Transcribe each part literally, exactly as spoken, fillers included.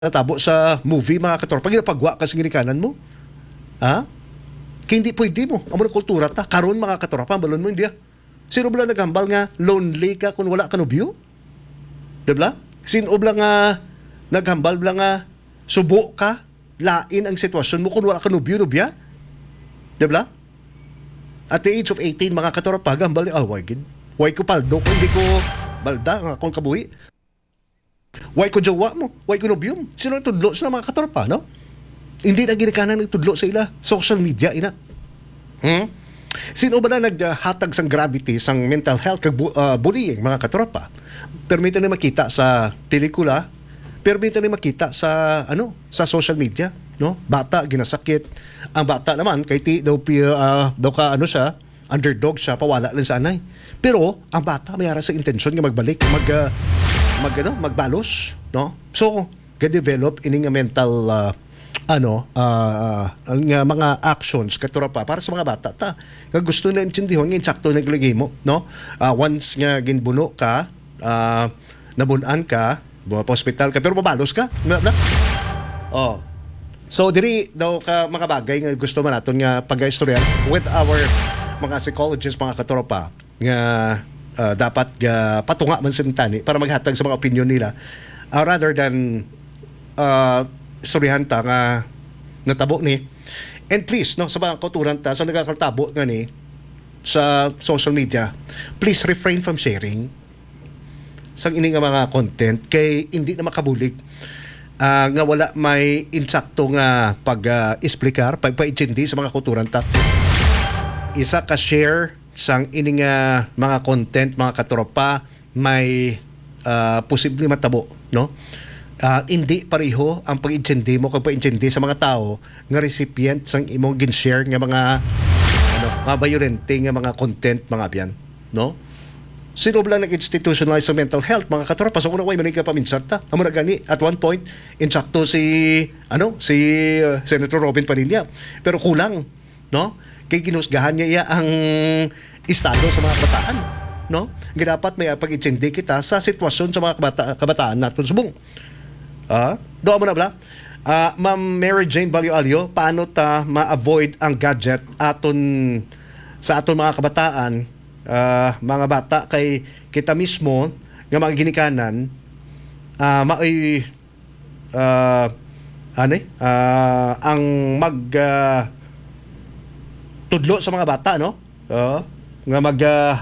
natabo sa movie mga katorpa, ginapagwa ka sa ginikanan mo. Ha? Kaya hindi pwede mo. Amo na kultura ta. Karon mga katorpa, balon mo hindi ah. Sino ba lang naghambal nga lonely ka kung wala ka no view? Diba? Sino ba nga naghambal ba nga subo ka, lain ang sitwasyon mo kung wala ka no view, no biya? Diba? At the age of eighteen, mga katorpa, gambal ni, ah, why gin? Why ko paldo? Kung hindi ko balda, nga kung kabuhi. Why ko jawa mo? Why ko nobyum? Sino ang tudlo sa mga katorpa, no? Hindi na ginikanan ng tudlo sa ila. Social media, ina. Hmm? Sino ba na naghatag sang gravity sang mental health kag uh, bullying, mga katorpa? Permita na makita sa pelikula, permita na makita sa ano, sa social media, no? Bata ginasakit. Ang bata naman kay ti daw uh, daw ka ano siya, underdog siya, pawala lang sa anay. Pero ang bata may ara sa intensyon nga magbalik, mag uh, mag ano, magbalos, no? So, ga-develop ini nga mental uh, ano, uh, nga mga actions katura pa para sa mga bata ta. Nga gusto na intindihon nga insakto naglagay mo, no? Uh, once nga ginbuno ka, uh, nabunan ka, buwa pa hospital ka, pero mabalos ka. Na, na? Oh. So, diri daw ka mga bagay nga gusto man naton nga pag-istorya with our mga psychologists, mga katropa, nga uh, dapat uh, patunga man sa tani para maghatag sa mga opinion nila, uh, rather than uh, istoryahan ta nga natabo ni. And please, no, sa mga kauturan ta, sa nagkakatabo nga ni sa social media, please refrain from sharing sang ini nga mga content kay hindi na makabulig. Uh, nga wala may insakto nga pag-explikar, uh, pagpa-ijindi sa mga kauturan ta. Isa ka share sang ini nga mga content, mga katropa, may uh, posible matabo, no? Uh, hindi pareho ang pag-intindi mo kag pag-intindi sa mga tao nga recipient sang imong gin-share nga mga ano, mga violente nga mga content, mga biyan, no? Sino ba lang nag-institutionalize sa mental health, mga katropa? So kung way manig ka paminsan ta, amo na gani at one point insakto si ano si uh, Senator Robin Padilla, pero kulang, no? Kay ginusgahan niya iya ang estado sa mga kabataan, no? Dapat may pag-intindi kita sa sitwasyon sa mga kabata, kabataan natin subong. Ah, doon mo na bala. Uh, Ma'am Mary Jane Balio-Alio, paano ta ma-avoid ang gadget aton sa aton mga kabataan, uh, mga bata kay kita mismo nga mga ginikanan uh, maoy uh, ano uh, ang mag uh, tudlo sa mga bata, no? Uh, nga mag uh,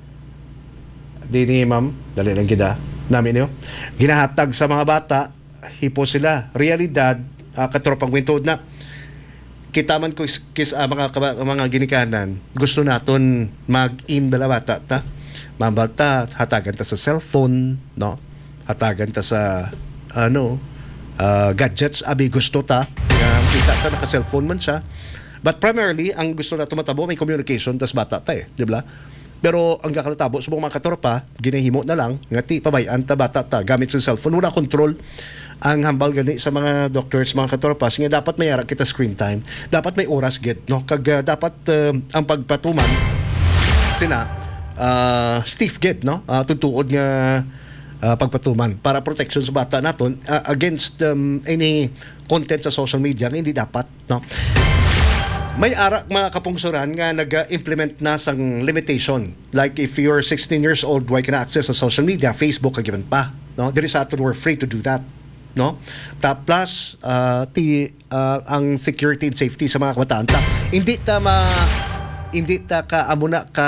di ni ma'am, dali lang kita namin niyo. Ginahatag sa mga bata, hipo sila. Realidad, uh, katropang kwento na kita man ko kis uh, mga mga ginikanan, gusto naton mag-in bala bata ta. Mambalta, hatagan ta sa cellphone, no? Hatagan ta sa ano, uh, gadgets, abi gusto ta. Uh, kita ta naka-cellphone man siya. But primarily, ang gusto na tumatabo, may communication, tas bata ta eh, di ba? Pero ang kakalatabo, subong mga katorpa, ginahimo na lang, nga ti, pabayaan ta, bata ta, gamit sa cellphone, wala control ang hambal gani sa mga doctors, mga katorpa, sige, dapat may ara kita screen time, dapat may oras get, no? Kag uh, dapat uh, ang pagpatuman, sina, uh, Steve get, no? Uh, tutuod nga uh, pagpatuman para protection sa bata naton uh, against um, any content sa social media, hindi dapat, no? May arak mga kapungsuran nga nag-implement na sang limitation. Like if you're sixteen years old, why can access sa social media, Facebook kagiban pa, no? There is aton we're free to do that, no? Ta plus uh, ti uh, ang security and safety sa mga kabataan ta. Hindi ta ma hindi ta ka amuna ka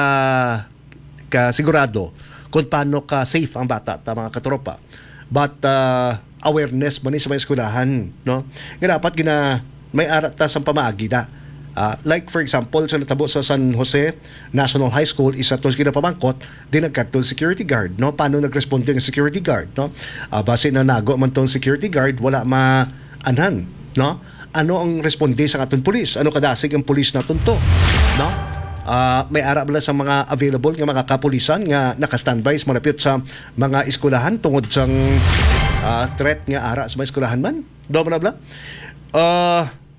ka sigurado kung paano ka safe ang bata ta, mga katropa. But uh, awareness man sa mga eskwelahan, no? Nga dapat gina may arak ta sang pamaagi da. Uh, like for example, sa natabo sa San Jose National High School, isa to kinapamangkot, din nagkatong security guard, no? Paano nagresponde ng security guard, no? Uh, base na nago man tong security guard, wala ma-anhan, no? Ano ang responde sa atong pulis? Ano kadasig ang pulis naton to, no? Uh, may ara bala sa mga available nga mga kapulisan nga naka-standby malapit sa mga eskwelahan tungod sang uh, threat nga ara sa mga eskwelahan man. Do man bala. Uh,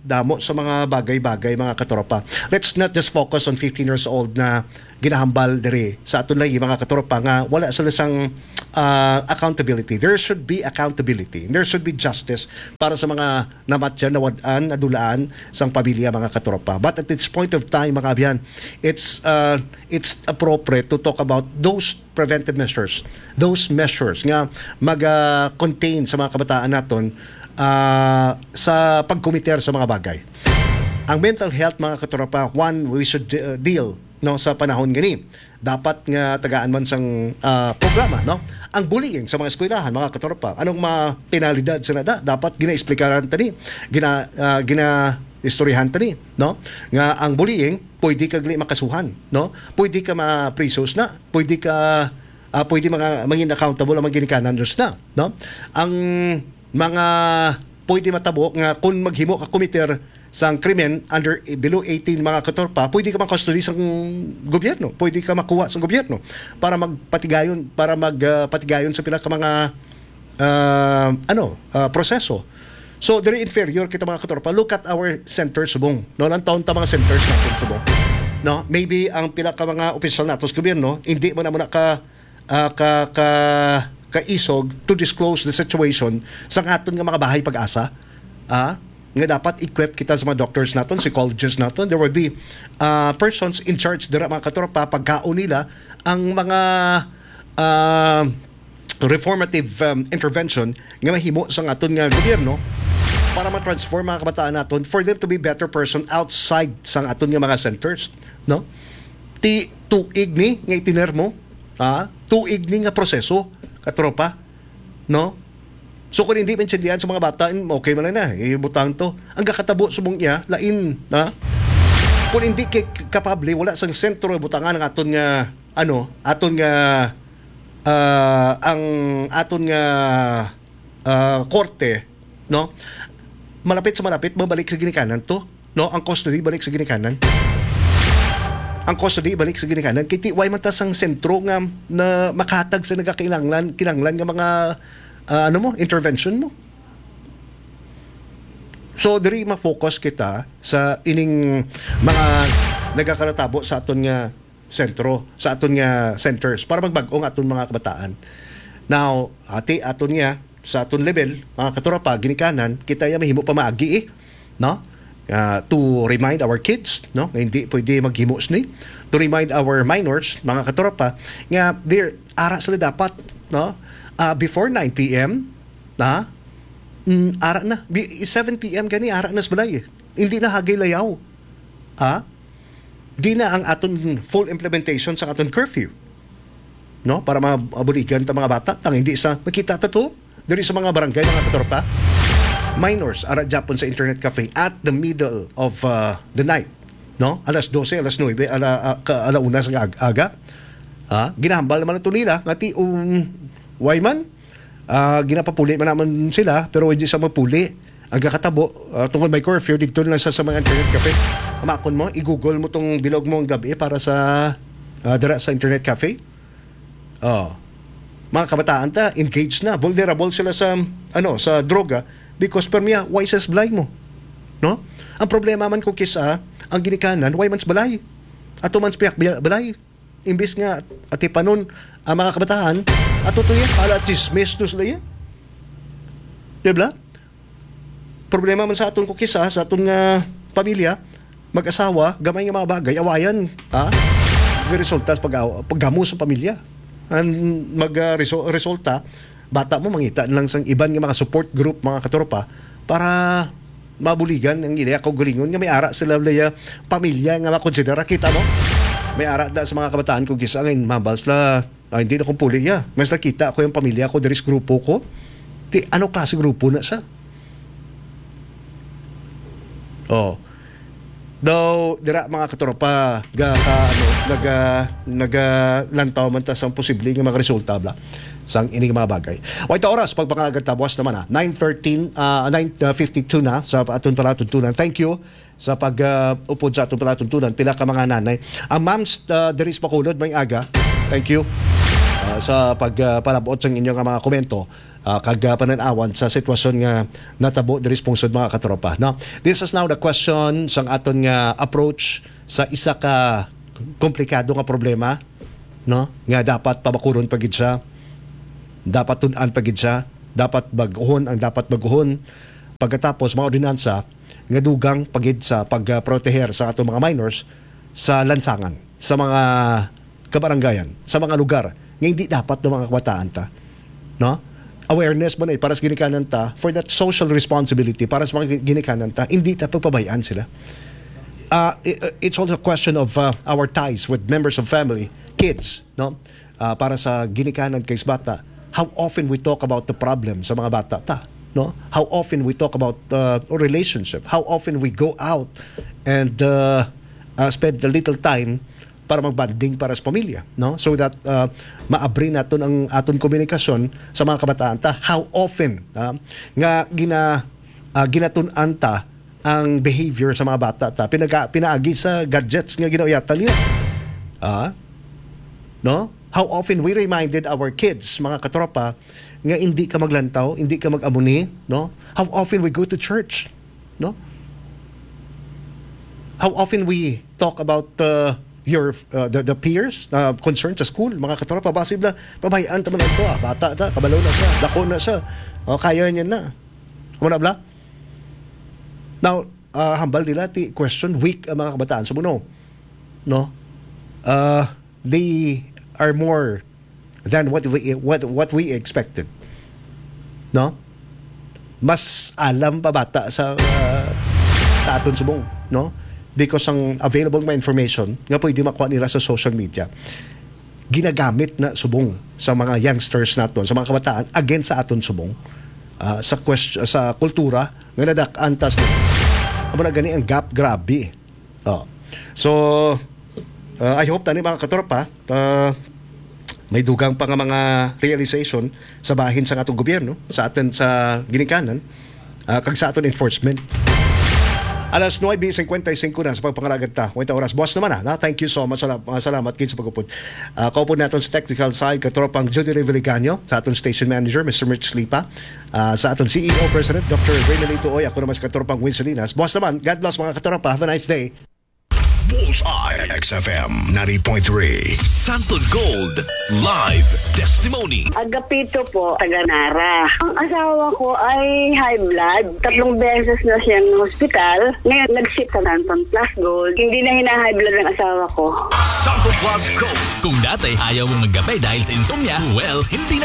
damo sa mga bagay-bagay mga katropa. Let's not just focus on fifteen years old na ginahambal diri sa aton lagi mga katropa nga wala sila sang uh, accountability. There should be accountability. There should be justice para sa mga namatyan, nawadaan, nadulaan sang pamilya mga katropa. But at this point of time mga abyan, it's uh, it's appropriate to talk about those preventive measures, those measures nga mag-contain uh, sa mga kabataan naton uh, sa pagkomiter sa mga bagay. Ang mental health mga katropa, one we should uh, deal no sa panahon gani. Dapat nga tagaan man sang uh, programa no. Ang bullying sa mga eskwelahan mga katropa, anong mga penalidad sa nada dapat gina-explikaran tani, gina uh, gina istoryahan tani no nga ang bullying pwede ka gali makasuhan no, pwede ka ma-presos na, pwede ka uh, pwede mga maging accountable ang mga ginikanan na no. Ang mga pwede matabo nga kung maghimo ka komiter sang krimen under below eighteen mga katorpa, pwede ka makustody sang gobyerno, pwede ka makuha sang gobyerno para magpatigayon para magpatigayon uh, sa pila ka mga uh, ano uh, proseso. So very inferior kita mga katorpa. Look at our centers subong no, lang taon ta mga centers natin subong no, maybe ang pila ka mga opisyal natos gobyerno hindi mo na muna ka uh, ka ka kaisog to disclose the situation sa aton nga mga bahay pag-asa ah nga dapat equip kita sa mga doctors naton, psychologists naton. There will be uh, persons in charge dira mga katropa pagkaon nila ang mga uh, reformative um, intervention nga mahimo sa aton nga gobyerno para ma-transform mga kabataan naton for them to be better person outside sa aton nga mga centers no. Ti tuig ni nga itiner mo ah tuig ni nga proseso katropa no. So kung hindi maintindihan sa mga bata, okay man na, ibutang to. Ang kakatabo subong niya, lain, na? Kung hindi kapable, wala sang sentro butangan ng aton nga, ano, aton nga, uh, ang aton nga uh, korte, no? Malapit sa malapit, mabalik sa ginikanan to, no? Ang custody, balik sa ginikanan. Ang custody, balik sa ginikanan. Kiti, why man tas ang sentro nga na makatag sa nagkakinanglan, kinanglan nga mga Uh, ano mo, intervention mo. So, diri ma-focus kita sa ining mga nagakaratabo sa aton nga sentro, sa aton nga centers, para magbag-ong aton mga kabataan. Now, ati aton nga, sa aton level, mga katurapa, ginikanan, kita ya mahimo pa maagi eh, no? Uh, to remind our kids, no? Nga hindi pwede maghimos ni. To remind our minors, mga katurapa, nga, they're, ara sila dapat, no? Uh, before nine p.m. na mm, ara na seven p.m. gani ara na sa balay eh. Hindi na hagay layaw ah di na ang aton full implementation sa aton curfew no para mabuligan ta mga bata tang hindi sa makita ta to diri sa mga barangay mga katorpa minors ara Japon sa internet cafe at the middle of uh, the night no alas twelve alas nine ala uh, ala una sa aga ah ginahambal naman ito nila ngati um why man? Uh, ginapapuli man naman sila pero hindi sa magpuli. Ang kakatabo, uh, tungkol may curfew, dito lang sa, sa mga internet cafe. Amakon mo, i-google mo tong bilog mo ang gabi para sa uh, dira sa internet cafe. Oh. Mga kabataan ta, engaged na. Vulnerable sila sa, ano, sa droga because permiya, why says balay mo? No? Ang problema man kung kisa, ang ginikanan, why man's balay? Ato man's piyak balay. Imbis nga, ati panon, ang mga kabataan, at ito yan, ala chismis to sila yan. Diba? Problema man sa aton kukisa, sa aton nga pamilya, mag-asawa, gamay nga mga bagay, awayan, ha? Resulta sa pag paggamo sa pamilya. Ang mag-resulta, bata mo mangita lang sa iban nga mga support group, mga katropa, para mabuligan ang iliya ko gulingon nga may ara sila laya pamilya nga makonsidera. Kita mo? May ara da sa mga kabataan ko gisa ngayon, mabals la, ah, hindi na kong puli ya. Mas nakita ako yung pamilya ko, there is grupo ko. Di, ano klase grupo na siya? Oh. Daw, dira mga katropa, ga, ka, ano, naga, naga, lantaw man ta sa posible nga mga resulta, bla. Sang ining mga bagay. O ito oras, pagpangagad tabuas naman ha. nine thirteen, uh, nine fifty-two na sa aton palatuntunan. Thank you sa pag-upod uh, sa aton palatuntunan. Pila ka mga nanay. Ang mams, uh, Deris Pakulod, may aga. Thank you uh, sa pagpalabot uh, sa inyong mga komento. uh, kag uh, pananawan sa sitwasyon nga natabo diri sa pungsod mga katropa, no? This is now the question sang aton nga approach sa isa ka komplikado nga problema, no? Nga dapat pabakuron pagid siya, dapat tun-an pagid siya, dapat baguhon ang dapat baguhon. Pagkatapos mga ordinansa nga dugang pagid sa pagproteher sa atong mga minors sa lansangan, sa mga kabarangayan, sa mga lugar nga hindi dapat ng mga kabataan ta, no? Awareness mo na eh, para sa ginikanan ta, for that social responsibility, para sa mga ginikanan ta, hindi ta pagpabayaan sila. Uh, it's also a question of uh, our ties with members of family, kids, no? Uh, para sa ginikanan kay bata, how often we talk about the problem sa mga bata ta, no? How often we talk about uh, relationship, how often we go out and uh, uh, spend a little time para magbanding para sa pamilya, no? So that uh, maabri naton ang aton komunikasyon sa mga kabataan ta. How often uh, nga gina uh, ginatun-an ta ang behavior sa mga bata ta, pinaga, pinaagi sa gadgets nga ginauyatan nila. Ah, no? How often we reminded our kids, mga katropa, nga hindi ka maglantaw, hindi ka mag-amuni, no? How often we go to church, no? How often we talk about uh, your uh, the, the peers uh, concerned sa school, mga katropa, basibla pabayaan ta man ito, ah. Bata ta, kabalaw na siya, dako na siya, o, kaya niya na. Muna bla? Now, uh, hambal nila ti question weak ang mga kabataan sa muno, no? Uh, they are more than what we what what we expected, no? Mas alam pa bata sa uh, sa aton subong, no? Because ang available mga information nga pwede makuha nila sa social media, ginagamit na subong sa mga youngsters naton, sa mga kabataan against sa aton subong, uh, sa question, sa kultura nga nadak-an tas amo na gani ang gap grabe. Oh. So uh, I hope tani mga katropa, uh, may dugang pa nga mga realization sa bahin sa atong gobyerno, sa atin sa ginikanan, uh, kag sa aton enforcement. Alas nine fifty-five na sa pagpangaragad ta. Wait oras. Boss naman ha. Thank you so much. Salamat, salamat kin sa pagupod. Uh, kaupod natin sa technical side, katropang Judy Revelicanio, sa aton station manager, Mister Mitch Lipa, uh, sa aton C E O President, Doctor Reynalito Oy, ako naman sa katropang Win Salinas. Boss naman, God bless mga katropa. Have a nice day. Bullseye X F M ninety point three Santon Gold Live Testimony. Agapito po, taga Nara. Ang asawa ko ay high blood. Tatlong beses na siyang hospital. Ngayon, nag-ship sa Santon Plus Gold. Hindi na hina-high blood ng asawa ko. Santon Plus Gold. Kung dati ayaw mong maggabay dahil sa insomnia, well, hindi na